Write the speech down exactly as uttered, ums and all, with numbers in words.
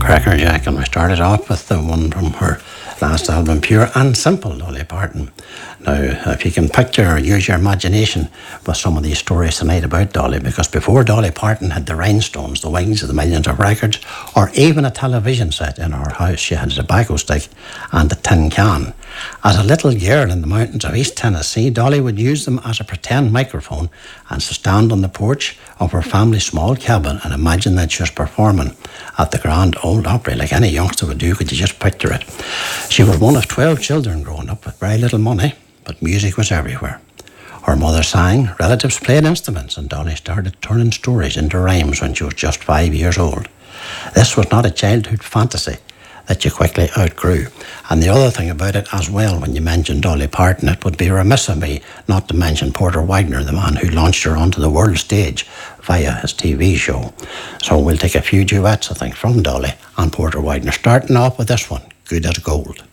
Cracker Jack, and we started off with the one from her last album, Pure and Simple, Dolly Parton. Now, if you can picture or use your imagination with some of these stories tonight about Dolly, because before Dolly Parton had the rhinestones, the wings of the millions of records, or even a television set in our house, she had a tobacco stick and a tin can. As a little girl in the mountains of East Tennessee, Dolly would use them as a pretend microphone and to stand on the porch of her family's small cabin and imagine that she was performing at the Grand Ole Opry like any youngster would do. Could you just picture it? She was one of twelve children growing up with very little money, but music was everywhere. Her mother sang, relatives played instruments, and Dolly started turning stories into rhymes when she was just five years old. This was not a childhood fantasy that you quickly outgrew. And the other thing about it as well, when you mention Dolly Parton, it would be remiss of me not to mention Porter Wagoner, the man who launched her onto the world stage via his T V show. So we'll take a few duets, I think, from Dolly and Porter Wagoner, starting off with this one, Good as Gold.